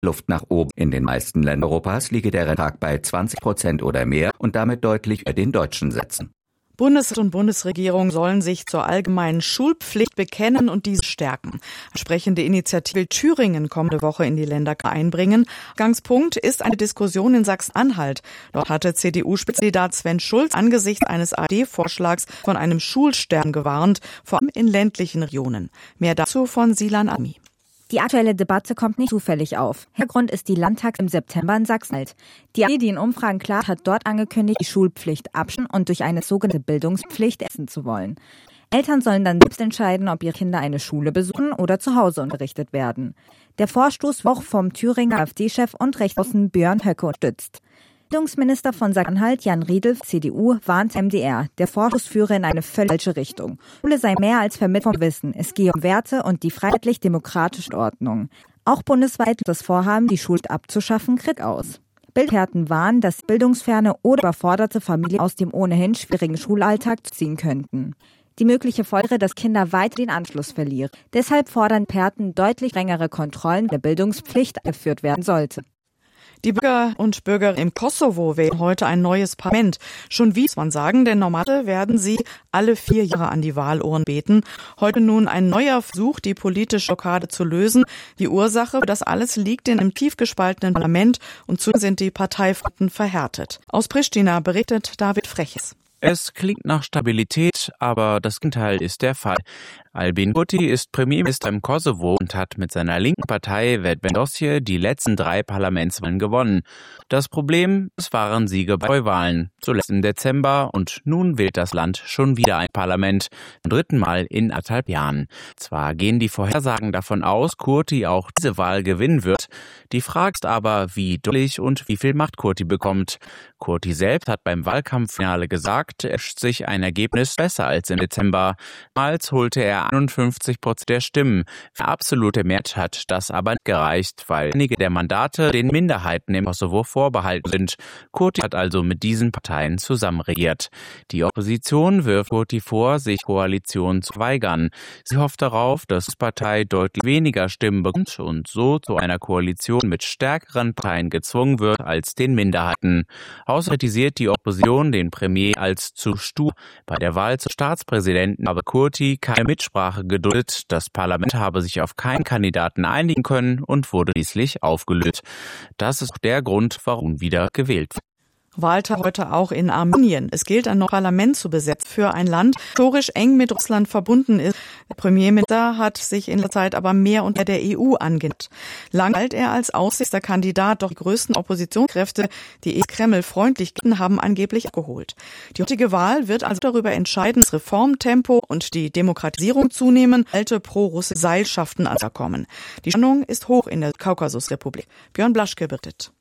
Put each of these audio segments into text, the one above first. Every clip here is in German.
Luft nach oben. In den meisten Ländern Europas liege der Rentenbetrag bei 20% oder mehr und damit deutlich über den deutschen Sätzen. Bundes- und Bundesregierung sollen sich zur allgemeinen Schulpflicht bekennen und diese stärken. Entsprechende Initiative will Thüringen kommende Woche in die Länderkammer einbringen. Ausgangspunkt ist eine Diskussion in Sachsen-Anhalt. Dort hatte CDU-Spitzenkandidat Sven Schulz angesichts eines AfD-Vorschlags von einem Schulsterben gewarnt, vor allem in ländlichen Regionen. Mehr dazu von Silan Ami. Die aktuelle Debatte kommt nicht zufällig auf. Hintergrund ist die Landtags im September in Sachsen-Anhalt. Die AfD, die in Umfragen klar hat dort angekündigt, die Schulpflicht abschaffen und durch eine sogenannte Bildungspflicht ersetzen zu wollen. Eltern sollen dann selbst entscheiden, ob ihre Kinder eine Schule besuchen oder zu Hause unterrichtet werden. Der Vorstoß wurde auch vom Thüringer AfD-Chef und Rechtsaußen Björn Höcke unterstützt. Bildungsminister von Sachsen-Anhalt, Jan Riedel, CDU, warnt MDR, der Vorstoß führe in eine völlig falsche Richtung. Schule sei mehr als Vermittlung von Wissen. Es gehe um Werte und die freiheitlich-demokratische Ordnung. Auch bundesweit das Vorhaben, die Schule abzuschaffen, Kritik aus. Bildexperten warnen, dass bildungsferne oder überforderte Familien aus dem ohnehin schwierigen Schulalltag ziehen könnten. Die mögliche Folge, dass Kinder weiter den Anschluss verlieren. Deshalb fordern Experten deutlich strengere Kontrollen der Bildungspflicht eingeführt werden sollte. Die Bürger und Bürgerinnen im Kosovo wählen heute ein neues Parlament. Schon wie muss man sagen, denn normalerweise werden sie alle 4 Jahre an die Wahlurnen beten. Heute nun ein neuer Versuch, die politische Blockade zu lösen. Die Ursache für das alles liegt in einem tief gespaltenen Parlament und zudem sind die Parteifronten verhärtet. Aus Pristina berichtet David Freches. Es klingt nach Stabilität, aber das Gegenteil ist der Fall. Albin Kurti ist Premierminister im Kosovo und hat mit seiner linken Partei Vetëvendosje die letzten 3 Parlamentswahlen gewonnen. Das Problem, es waren Siege bei Neuwahlen, zuletzt im Dezember, und nun wählt das Land schon wieder ein Parlament, zum 3. Mal in 1,5 Jahren. Zwar gehen die Vorhersagen davon aus, Kurti auch diese Wahl gewinnen wird, die Frage ist aber, wie deutlich und wie viel Macht Kurti bekommt. Kurti selbst hat beim Wahlkampffinale gesagt, er wünscht sich ein Ergebnis besser als im Dezember. Damals holte er 51% der Stimmen. Für absolute Mehrheit hat das aber nicht gereicht, weil einige der Mandate den Minderheiten im Kosovo vorbehalten sind. Kurti hat also mit diesen Parteien zusammen regiert. Die Opposition wirft Kurti vor, sich Koalitionen zu weigern. Sie hofft darauf, dass die Partei deutlich weniger Stimmen bekommt und so zu einer Koalition mit stärkeren Parteien gezwungen wird als den Minderheiten. Außerdem kritisiert die Opposition den Premier als zu stur. Bei der Wahl zum Staatspräsidenten habe Kurti keine Mitsprache geduldet. Das Parlament habe sich auf keinen Kandidaten einigen können und wurde schließlich aufgelöst. Das ist auch der Grund, warum wieder gewählt wird. Wahltag heute auch in Armenien. Es gilt, ein neues Parlament zu besetzen für ein Land, das historisch eng mit Russland verbunden ist. Der Premierminister hat sich in der Zeit aber mehr unter der EU angenähert. Lang galt er als aussichtsreichster Kandidat, doch die größten Oppositionskräfte, die Kreml freundlich gelten, haben angeblich abgeholt. Die heutige Wahl wird also darüber entscheiden, das Reformtempo und die Demokratisierung zunehmen, alte pro-russische Seilschaften ankommen. Die Spannung ist hoch in der Kaukasusrepublik. Björn Blaschke berichtet.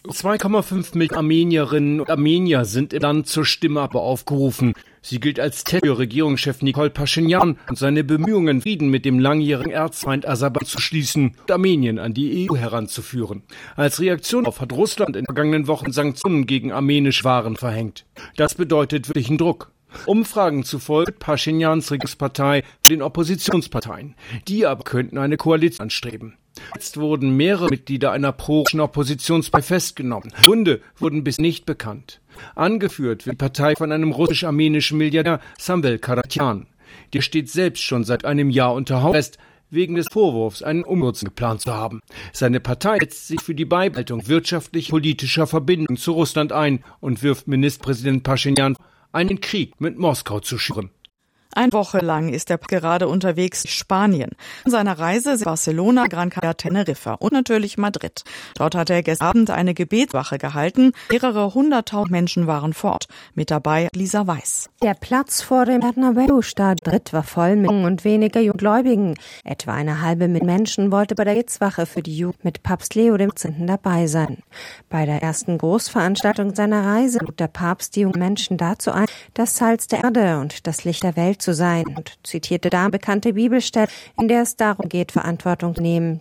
2,5 Millionen Armenierinnen und Armenier sind im Land zur Stimmabgabe aufgerufen. Sie gilt als Test für Regierungschef Nikol Paschinjan und seine Bemühungen, Frieden mit dem langjährigen Erzfeind Aserbaidschan zu schließen und Armenien an die EU heranzuführen. Als Reaktion darauf hat Russland in den vergangenen Wochen Sanktionen gegen armenische Waren verhängt. Das bedeutet wirklichen Druck. Umfragen zufolge Paschinjans Regierungspartei zu den Oppositionsparteien. Die aber könnten eine Koalition anstreben. Jetzt wurden mehrere Mitglieder einer pro-russischen Oppositionspartei festgenommen. Gründe wurden bis nicht bekannt. Angeführt wird die Partei von einem russisch-armenischen Milliardär, Samvel Karapetyan. Der steht selbst schon seit einem Jahr unter Hausarrest, wegen des Vorwurfs, einen Umsturz geplant zu haben. Seine Partei setzt sich für die Beibehaltung wirtschaftlich-politischer Verbindungen zu Russland ein und wirft Ministerpräsident Paschinjan einen Krieg mit Moskau zu schüren. Eine Woche lang ist er gerade unterwegs in Spanien. In seiner Reise sind Barcelona, Gran Canaria, Teneriffa und natürlich Madrid. Dort hat er gestern Abend eine Gebetswache gehalten. Mehrere 100.000 Menschen waren vor Ort. Mit dabei Lisa Weiß. Der Platz vor dem Bernabeu-Stadion Madrid war voll mit jungen und weniger Gläubigen. Etwa eine halbe Million Menschen wollte bei der Gebetswache für die Jugend mit Papst Leo XIV. Dabei sein. Bei der ersten Großveranstaltung seiner Reise lud der Papst die jungen Menschen dazu ein, das Salz der Erde und das Licht der Welt zu sein und zitierte da bekannte Bibelstelle, in der es darum geht, Verantwortung zu nehmen,